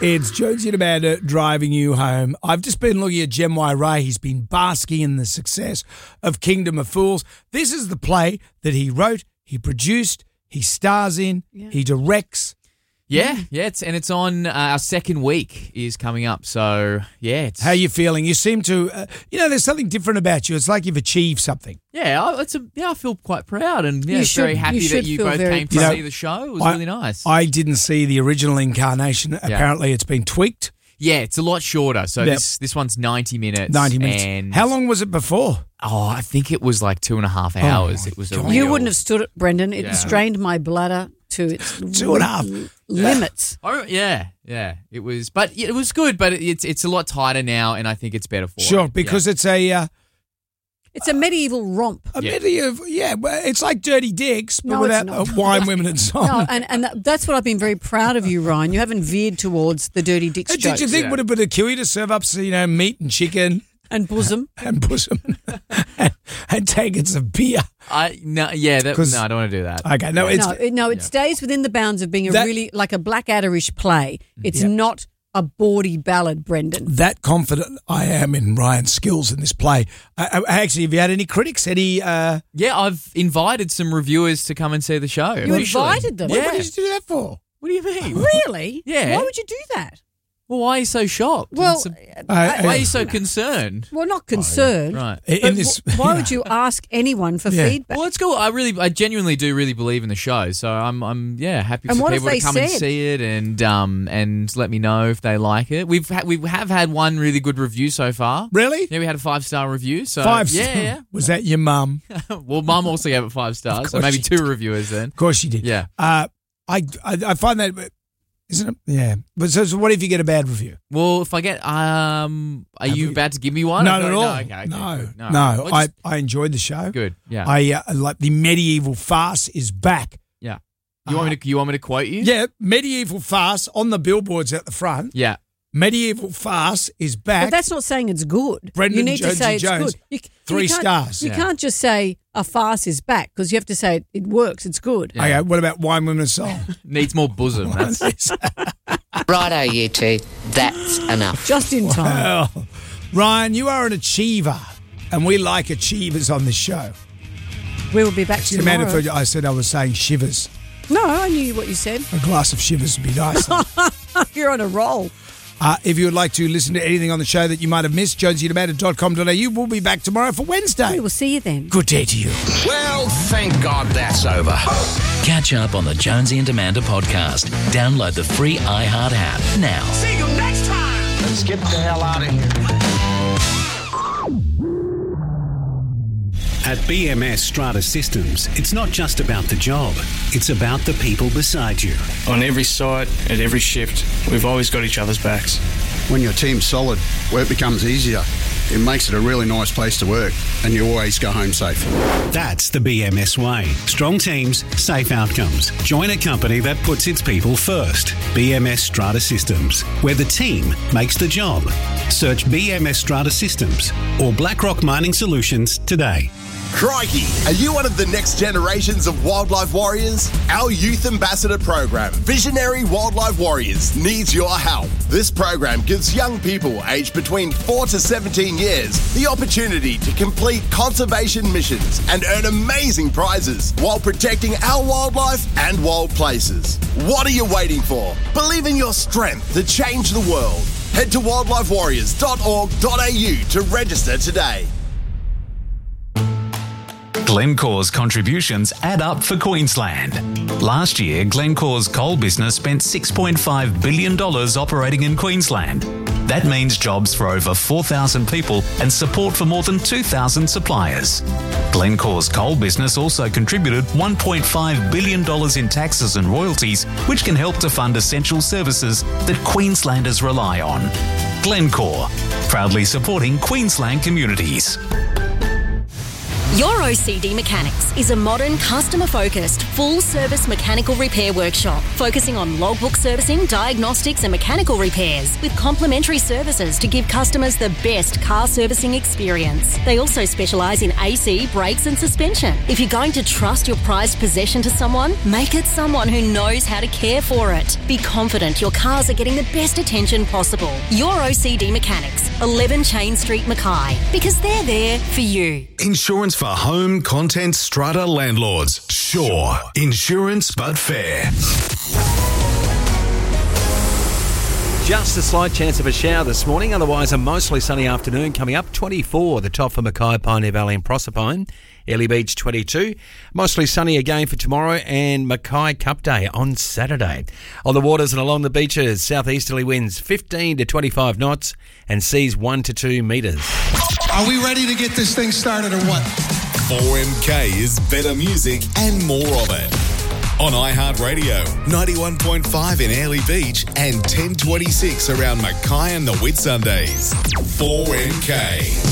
It's Jonesy and Amanda driving you home. I've just been looking at Jem Y. Ray. He's been basking in the success of Kingdom of Fools. This is the play that he wrote, he produced, he stars in, he directs. Yeah, it's on our second week is coming up. So, yeah. How are you feeling? You seem to, there's something different about you. It's like you've achieved something. Yeah, I feel quite proud and very happy that you both came to see the show. It was really nice. I didn't see the original incarnation. Apparently it's been tweaked. Yeah, it's a lot shorter. So this one's 90 minutes. 90 minutes. And how long was it before? Oh, I think it was like 2.5 hours. It was You wouldn't have stood it, Brendan. It strained my bladder to its 2.5 limits. Oh, yeah. It was, but it was good. But it's a lot tighter now, and I think it's better for it. Sure, because it's a. It's a medieval romp. Medieval, it's like Dirty Dicks, but without wine, women, and song. No, and that's what I've been very proud of you, Ryan. You haven't veered towards the Dirty Dicks jokes. Did you think would have been a kill you to serve up, meat and chicken? And bosom. And tankers of beer. I don't want to do that. Okay, it stays within the bounds of being really like a Blackadder-ish play. It's not a bawdy ballad, Brendan. That confident I am in Ryan's skills in this play. Actually, have you had any critics? I've invited some reviewers to come and see the show. You invited them? What did you do that for? What do you mean? Really? Yeah. Why would you do that? Well, why are you so shocked? Well, why are you so concerned? Well, not concerned. Right. Why would you ask anyone for feedback? Well, it's cool. I genuinely do really believe in the show, so I'm happy for people to come and see it and let me know if they like it. We have had one really good review so far. Really? Yeah, we had a 5-star review. So 5 stars. Yeah. Was that your mum? Well, Mum also gave it 5 stars, so maybe 2 reviewers then. Of course she did. Yeah. I find that. Isn't it? Yeah. But so what if you get a bad review? Well, if I get, are you about to give me one? No, not at all. Okay, no. I enjoyed the show. Good. Yeah. I like the medieval farce is back. Yeah. You want me to quote you? Yeah. Medieval farce on the billboards at the front. Yeah. Medieval farce is back. But that's not saying it's good. Brendan you need Jonesy to say it's Jones, good. 3 stars. You can't just say a farce is back because you have to say it works. It's good. Yeah. Okay. What about Wine, Women, and Song? Needs more bosom. Righto, you two. That's enough. Just in time. Well, Ryan, you are an achiever, and we like achievers on this show. We will be back tomorrow. Amanda, I said I was saying shivers. No, I knew what you said. A glass of shivers would be nice. You're on a roll. If you would like to listen to anything on the show that you might have missed, jonesyandamanda.com.au. We'll be back tomorrow for Wednesday. We will see you then. Good day to you. Well, thank God that's over. Catch up on the Jonesy and Amanda podcast. Download the free iHeart app now. See you next time. Let's get the hell out of here. At BMS Strata Systems, it's not just about the job, it's about the people beside you. On every site, at every shift, we've always got each other's backs. When your team's solid, work becomes easier. It makes it a really nice place to work, and you always go home safe. That's the BMS way. Strong teams, safe outcomes. Join a company that puts its people first. BMS Strata Systems, where the team makes the job. Search BMS Strata Systems or BlackRock Mining Solutions today. Crikey, are you one of the next generations of wildlife warriors? Our youth ambassador program, Visionary Wildlife Warriors, needs your help. This program gives young people aged between 4 to 17 years the opportunity to complete conservation missions and earn amazing prizes while protecting our wildlife and wild places. What are you waiting for? Believe in your strength to change the world. Head to wildlifewarriors.org.au to register today. Glencore's contributions add up for Queensland. Last year, Glencore's coal business spent $6.5 billion operating in Queensland. That means jobs for over 4,000 people and support for more than 2,000 suppliers. Glencore's coal business also contributed $1.5 billion in taxes and royalties, which can help to fund essential services that Queenslanders rely on. Glencore, proudly supporting Queensland communities. Your OCD Mechanics is a modern, customer-focused, full-service mechanical repair workshop, focusing on logbook servicing, diagnostics and mechanical repairs, with complimentary services to give customers the best car servicing experience. They also specialise in AC, brakes and suspension. If you're going to trust your prized possession to someone, make it someone who knows how to care for it. Be confident your cars are getting the best attention possible. Your OCD Mechanics, 11 Chain Street, Mackay, because they're there for you. Insurance for home, content, strata landlords. Sure. Insurance but fair. Just a slight chance of a shower this morning, otherwise a mostly sunny afternoon coming up. 24, the top for Mackay, Pioneer Valley and Proserpine. Airlie Beach 22. Mostly sunny again for tomorrow and Mackay Cup Day on Saturday. On the waters and along the beaches, southeasterly winds 15 to 25 knots and seas 1 to 2 metres. Are we ready to get this thing started or what? 4MK is better music and more of it. On iHeartRadio, 91.5 in Airlie Beach and 1026 around Mackay and the Whitsundays. 4MK.